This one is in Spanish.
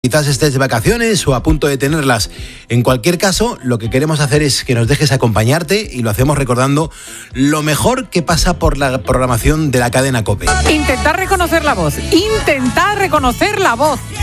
quizás estés de vacaciones o a punto de tenerlas. En cualquier caso, lo que queremos hacer es que nos dejes acompañarte y lo hacemos recordando lo mejor que pasa por la programación de la cadena COPE. Intentar reconocer la voz.